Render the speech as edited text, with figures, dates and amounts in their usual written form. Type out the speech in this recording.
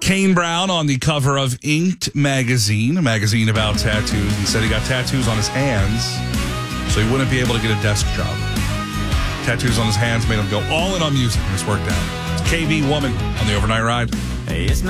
Kane Brown on the cover of Inked magazine, a magazine about tattoos, and said he got tattoos on his hands so he wouldn't be able to get a desk job. Tattoos on his hands made him go all in on music, and it's worked out. It's KV Woman on the Overnight Ride. Hey, it's